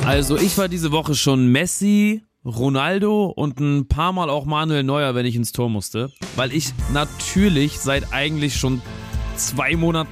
Also ich war diese Woche schon Messi, Ronaldo und ein paar Mal auch Manuel Neuer, wenn ich ins Tor musste. Weil ich natürlich seit eigentlich schon 2 Monaten